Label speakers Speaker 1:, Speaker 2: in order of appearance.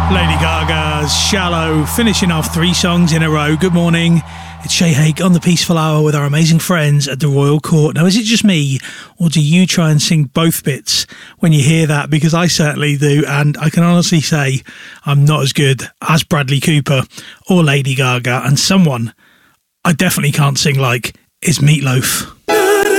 Speaker 1: Lady Gaga's Shallow, finishing off 3 songs in a row. Good morning, it's Shay Haig on the Peaceful Hour with our amazing friends at the Royal Court. Now, is it just me, or do you try and sing both bits when you hear that? Because I certainly do, and I can honestly say I'm not as good as Bradley Cooper or Lady Gaga, and someone I definitely can't sing like is Meatloaf.